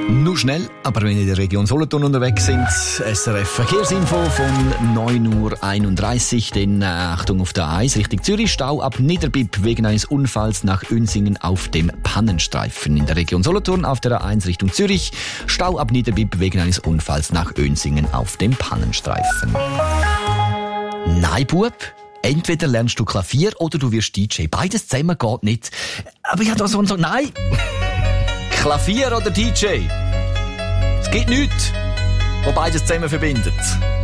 Nur schnell, aber wenn ihr in der Region Solothurn unterwegs sind, SRF Verkehrsinfo von 9.31 Uhr, dann Achtung auf der A1 Richtung Zürich, Stau ab Niederbipp wegen eines Unfalls nach Uensingen auf dem Pannenstreifen. In der Region Solothurn auf der A1 Richtung Zürich, Stau ab Niederbipp wegen eines Unfalls nach Uensingen auf dem Pannenstreifen. Nein, Bub. Entweder lernst du Klavier oder du wirst DJ. Beides zusammen geht nicht. Aber ich habe doch so und so... Nein! Klavier oder DJ? Es gibt nichts, was beides zusammen verbindet.